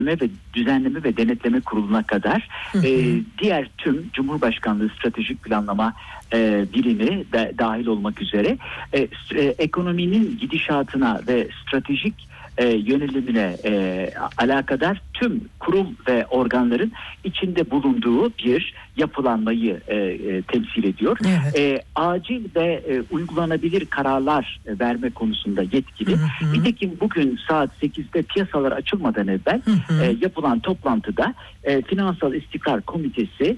ve Düzenleme ve Denetleme Kurulu'na kadar diğer tüm Cumhurbaşkanlığı Stratejik Planlama Birimi de dahil olmak üzere ekonominin gidişatına ve stratejik yönelimine alakadar tüm kurum ve organların içinde bulunduğu bir yapılanmayı temsil ediyor. Evet. Acil ve uygulanabilir kararlar verme konusunda yetkili. Nitekim bugün saat 8'de piyasalar açılmadan evvel yapılan toplantıda Finansal İstikrar Komitesi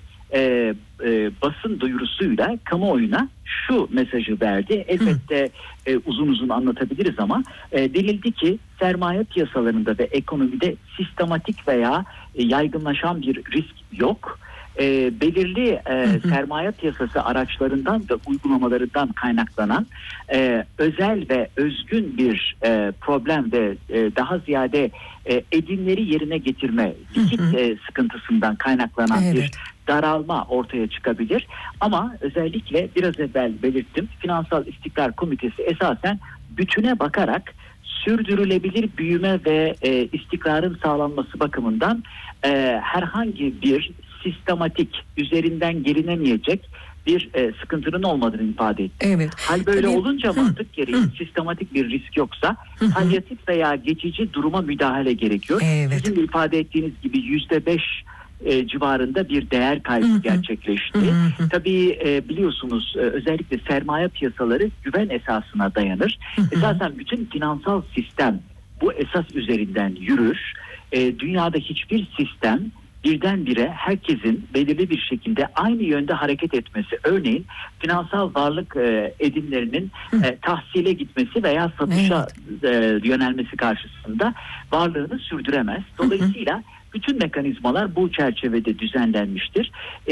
basın duyurusuyla kamuoyuna şu mesajı verdi. Elbette uzun uzun anlatabiliriz ama denildi ki sermaye piyasalarında ve ekonomide sistematik veya yaygınlaşan bir risk yok. Belirli sermaye piyasası araçlarından ve uygulamalarından kaynaklanan özel ve özgün bir problem ve daha ziyade edimleri yerine getirme likit sıkıntısından kaynaklanan bir daralma ortaya çıkabilir. Ama özellikle biraz evvel belirttim, Finansal İstikrar Komitesi esasen bütüne bakarak sürdürülebilir büyüme ve istikrarın sağlanması bakımından herhangi bir sistematik, üzerinden gelinemeyecek bir sıkıntının olmadığını ifade etti. Evet. Hal böyle olunca mantık gereği sistematik bir risk yoksa palyatif veya geçici duruma müdahale gerekiyor. Evet. Sizin ifade ettiğiniz gibi %5 civarında bir değer kaybı gerçekleşti. Tabii biliyorsunuz özellikle sermaye piyasaları güven esasına dayanır. Esasen bütün finansal sistem bu esas üzerinden yürür. Dünyada hiçbir sistem birdenbire herkesin belirli bir şekilde aynı yönde hareket etmesi, örneğin finansal varlık edinlerinin tahsile gitmesi veya satışa yönelmesi karşısında varlığını sürdüremez. Dolayısıyla bütün mekanizmalar bu çerçevede düzenlenmiştir.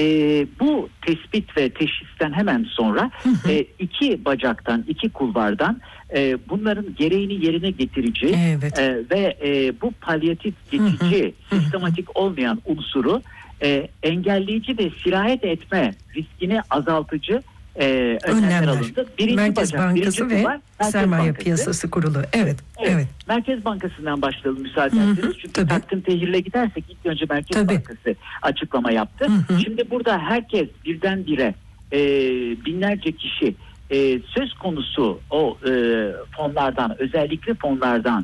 Bu tespit ve teşhisten hemen sonra iki bacaktan, iki kulvardan bunların gereğini yerine getirici ve bu palyatif, geçici, sistematik olmayan unsuru engelleyici ve sirayet etme riskini azaltıcı önlemler alındı. Merkez Bankası ve Sermaye Piyasası Kurulu. Evet. Merkez Bankası'ndan başlayalım müsaadenizle. Çünkü takdim tehirle gidersek ilk önce Merkez Bankası açıklama yaptı. Şimdi burada herkes birdenbire binlerce kişi söz konusu o fonlardan, özellikle fonlardan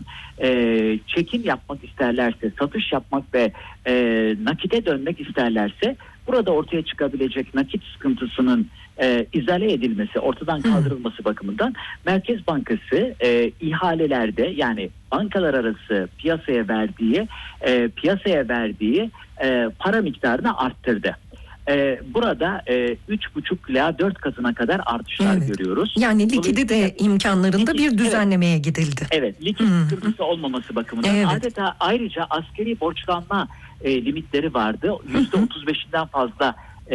çekim yapmak isterlerse, satış yapmak ve nakite dönmek isterlerse burada ortaya çıkabilecek nakit sıkıntısının izale edilmesi, ortadan kaldırılması bakımından Merkez Bankası ihalelerde, yani bankalar arası piyasaya verdiği para miktarını arttırdı. Burada 3,5 ila 4 katına kadar artışlar görüyoruz. Yani likidite imkanlarında bir düzenlemeye gidildi. Evet, likit sıkıntısı olmaması bakımından adeta ayrıca askeri borçlanma limitleri vardı. %35'inden fazla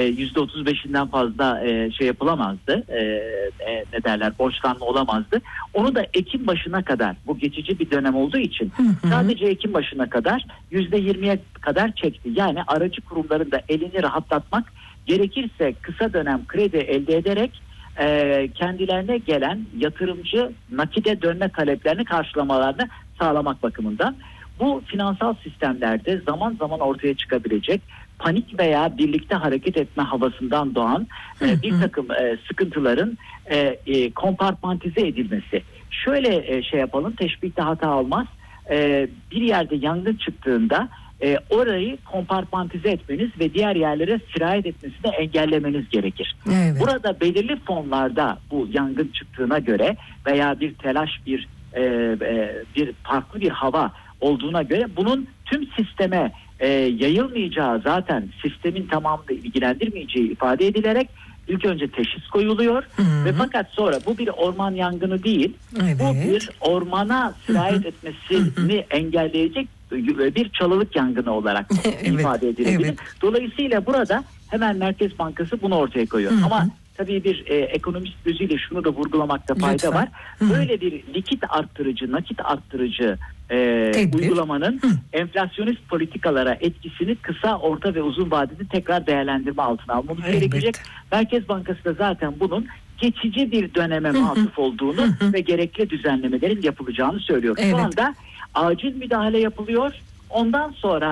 şey yapılamazdı. Borçlanma olamazdı. Onu da Ekim başına kadar, bu geçici bir dönem olduğu için sadece Ekim başına kadar %20'ye kadar çekti. Yani aracı kurumların da elini rahatlatmak, gerekirse kısa dönem kredi elde ederek kendilerine gelen yatırımcı nakide dönme taleplerini karşılamalarını sağlamak bakımından bu finansal sistemlerde zaman zaman ortaya çıkabilecek panik veya birlikte hareket etme havasından doğan bir takım sıkıntıların kompartmentize edilmesi. Şöyle şey yapalım, teşbihte hata olmaz. Bir yerde yangın çıktığında orayı kompartmentize etmeniz ve diğer yerlere sirayet etmesini engellemeniz gerekir. Evet. Burada belirli fonlarda bu yangın çıktığına göre veya bir telaş, bir farklı bir hava olduğuna göre bunun tüm sisteme yayılmayacağı, zaten sistemin tamamını ilgilendirmeyeceği ifade edilerek ilk önce teşhis koyuluyor ve fakat sonra bu bir orman yangını değil, bu bir ormana sirayet etmesini engelleyecek bir çalılık yangını olarak ifade edilebilir. Dolayısıyla burada hemen Merkez Bankası bunu ortaya koyuyor. Ama tabii bir ekonomist gözüyle şunu da vurgulamakta fayda var. Böyle bir likit arttırıcı, nakit arttırıcı uygulamanın enflasyonist politikalara etkisini kısa, orta ve uzun vadede tekrar değerlendirme altına almamız gerekecek. Merkez Bankası da zaten bunun geçici bir döneme mahsus olduğunu ve gerekli düzenlemelerin yapılacağını söylüyor. Şu anda acil müdahale yapılıyor. Ondan sonra